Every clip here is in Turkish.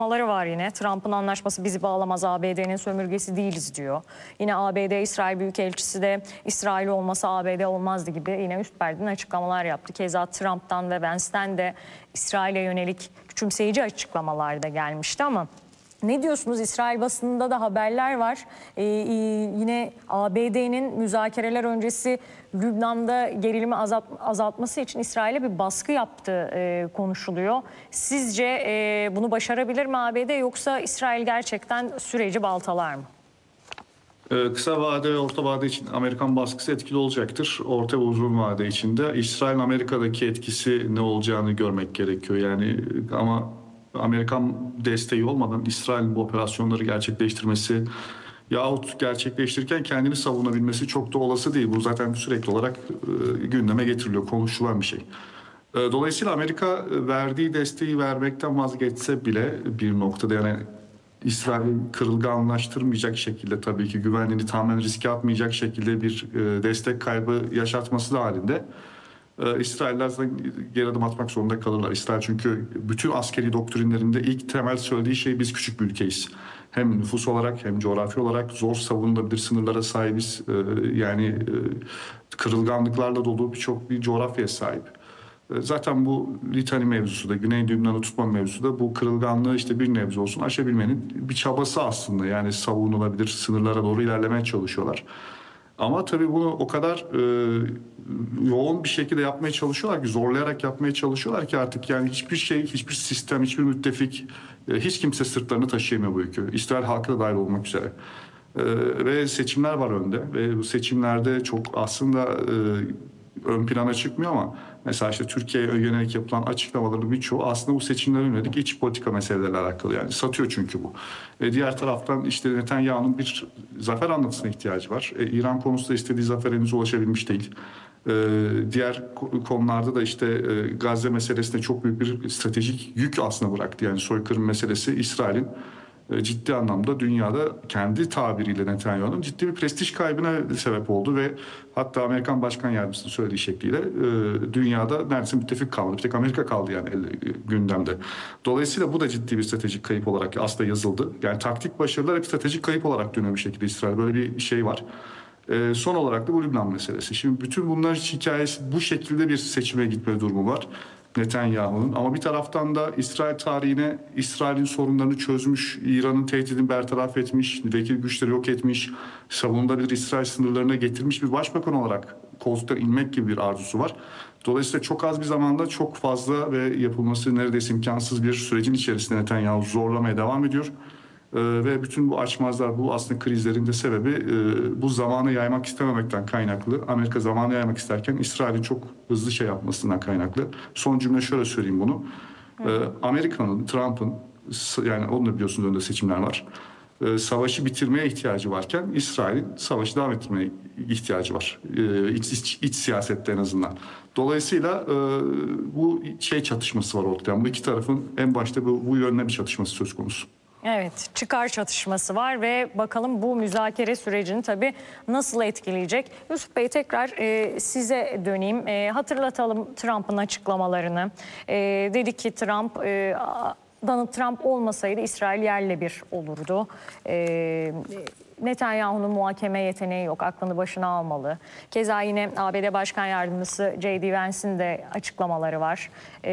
Var yine. Trump'ın anlaşması bizi bağlamaz, ABD'nin sömürgesi değiliz diyor. Yine ABD İsrail Büyükelçisi de İsrail olmasa ABD olmazdı gibi yine üst perdeden açıklamalar yaptı. Keza Trump'tan ve Vance'ten de İsrail'e yönelik küçümseyici açıklamalar da gelmişti ama ne diyorsunuz? İsrail basınında da haberler var. Yine ABD'nin müzakereler öncesi Lübnan'da gerilimi azaltması için İsrail'e bir baskı yaptığı konuşuluyor. Sizce bunu başarabilir mi ABD, yoksa İsrail gerçekten süreci baltalar mı? Kısa vade ve orta vade için Amerikan baskısı etkili olacaktır. Orta ve uzun vade içinde İsrail Amerika'daki etkisi ne olacağını görmek gerekiyor. Yani ama Amerikan desteği olmadan İsrail'in bu operasyonları gerçekleştirmesi yahut gerçekleştirirken kendini savunabilmesi çok da olası değil. Bu zaten sürekli olarak gündeme getiriliyor, konuşulan bir şey. Dolayısıyla Amerika verdiği desteği vermekten vazgeçse bile bir noktada, yani İsrail'i kırılganlaştırmayacak şekilde, tabii ki güvenliğini tamamen riske atmayacak şekilde bir destek kaybı yaşatması da halinde İsrailler zaten geri adım atmak zorunda kalırlar. İsrail çünkü bütün askeri doktrinlerinde ilk temel söylediği şey biz küçük bir ülkeyiz. Hem nüfus olarak hem coğrafi olarak zor savunulabilir sınırlara sahibiz. Yani kırılganlıklarla dolu bir coğrafyaya sahip. Zaten bu Litani mevzusu da, Güney Lübnan'ı tutma mevzusu da bu kırılganlığı işte bir nebze olsun aşabilmenin bir çabası aslında. Yani savunulabilir sınırlara doğru ilerlemeye çalışıyorlar. Ama tabii bunu o kadar yoğun bir şekilde yapmaya çalışıyorlar ki, zorlayarak yapmaya çalışıyorlar ki artık yani hiçbir şey, hiçbir sistem, hiçbir müttefik, hiç kimse sırtlarını taşıyamıyor bu yükü. İsrail halkı da dahil olmak üzere. Ve seçimler var önde ve bu seçimlerde çok aslında ön plana çıkmıyor ama mesela işte Türkiye'ye yönelik yapılan açıklamaların birçoğu aslında bu seçimlere yönelik iç politika meseleleriyle alakalı, yani satıyor çünkü bu. Diğer taraftan işte Netanyahu'nun bir zafer anlatısına ihtiyacı var. İran konusunda istediği zafer henüz ulaşabilmiş değil. Diğer konularda da işte Gazze meselesinde çok büyük bir stratejik yük aslında bıraktı. Yani soykırım meselesi İsrail'in ciddi anlamda dünyada, kendi tabiriyle Netanyahu'nun ciddi bir prestij kaybına sebep oldu ve hatta Amerikan Başkan Yardımcısının söylediği şekliyle dünyada neredeyse müttefik kaldı. Bir tek Amerika kaldı yani gündemde. Dolayısıyla bu da ciddi bir stratejik kayıp olarak aslında yazıldı. Yani taktik başarılar hep stratejik kayıp olarak dönüyor bir şekilde İsrail. Böyle bir şey var. Son olarak da bu Lübnan meselesi. Şimdi bütün bunların hikayesi, bu şekilde bir seçime gitme durumu var Netanyahu'nun. Ama bir taraftan da İsrail tarihine İsrail'in sorunlarını çözmüş, İran'ın tehdidini bertaraf etmiş, vekil güçleri yok etmiş, savunulabilir İsrail sınırlarına getirmiş bir başbakan olarak koltuktan inmek gibi bir arzusu var. Dolayısıyla çok az bir zamanda çok fazla ve yapılması neredeyse imkansız bir sürecin içerisinde Netanyahu zorlamaya devam ediyor. Ve bütün bu açmazlar, bu aslında krizlerin de sebebi bu zamanı yaymak istememekten kaynaklı. Amerika zamanı yaymak isterken İsrail'in çok hızlı şey yapmasından kaynaklı. Son cümle şöyle söyleyeyim bunu. Amerika'nın, Trump'ın, yani onu da biliyorsunuz önünde seçimler var. Savaşı bitirmeye ihtiyacı varken İsrail'in savaşı devam ettirmeye ihtiyacı var. İç siyasette en azından. Dolayısıyla bu şey çatışması var ortaya. Bu iki tarafın en başta bu yönde bir çatışması söz konusu. Evet, çıkar çatışması var ve bakalım bu müzakere sürecini tabii nasıl etkileyecek? Yusuf Bey, tekrar size döneyim. Hatırlatalım Trump'ın açıklamalarını. Dedi ki Donald Trump olmasaydı İsrail yerle bir olurdu. Netanyahu'nun muhakeme yeteneği yok, aklını başına almalı. Keza yine ABD Başkan Yardımcısı J.D. Vance'in de açıklamaları var.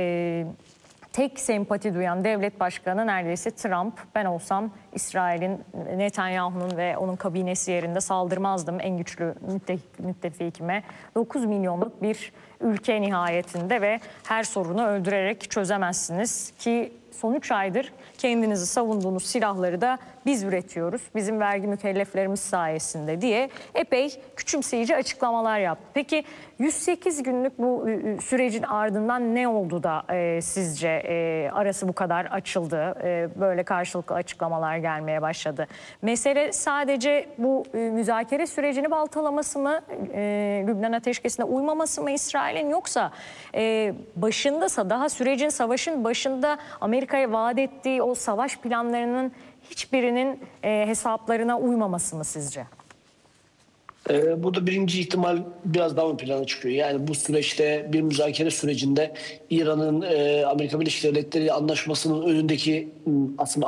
Tek sempati duyan devlet başkanı neredeyse Trump. Ben olsam İsrail'in, Netanyahu'nun ve onun kabinesi yerinde saldırmazdım en güçlü müttefikime. 9 milyonluk bir ülke nihayetinde ve her sorunu öldürerek çözemezsiniz ki son 3 aydır kendinizi savunduğunuz silahları da biz üretiyoruz, bizim vergi mükelleflerimiz sayesinde diye epey küçümseyici açıklamalar yaptı. Peki 108 günlük bu sürecin ardından ne oldu da sizce arası bu kadar açıldı, böyle karşılıklı açıklamalar gelmeye başladı? Mesele sadece bu müzakere sürecini baltalaması mı, Lübnan ateşkesine uymaması mı İsrail'in, yoksa başındasa, daha sürecin, savaşın başında Amerika'ya vaat ettiği o savaş planlarının hiçbirinin hesaplarına uymaması mı sizce? Burada birinci ihtimal biraz daha ön plana çıkıyor. Yani bu süreçte bir müzakere sürecinde İran'ın Amerika Birleşik Devletleri anlaşmasının önündeki aslında